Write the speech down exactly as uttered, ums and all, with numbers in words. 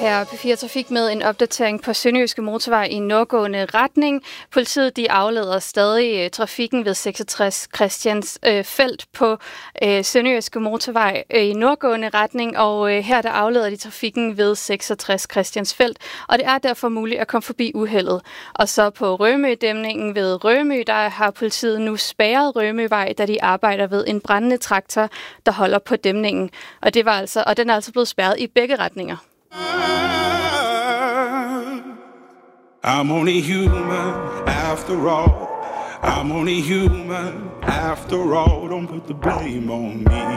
Her er P fire Trafik med en opdatering på Sønderjyske Motorvej i nordgående retning. Politiet de afleder stadig uh, trafikken ved seksogtres Christians uh, felt på uh, Sønderjyske Motorvej uh, i nordgående retning, og uh, her der afleder de trafikken ved seksogtres Christians felt, og det er derfor muligt at komme forbi uheldet. Og så på Rømø-dæmningen ved Rømø, der har politiet nu spærret Rømøvej, da de arbejder ved en brændende traktor, der holder på dæmningen. Og det var altså, og den er altså blevet spærret i begge retninger. I'm only human after all. I'm only human after all. Don't put the blame on me.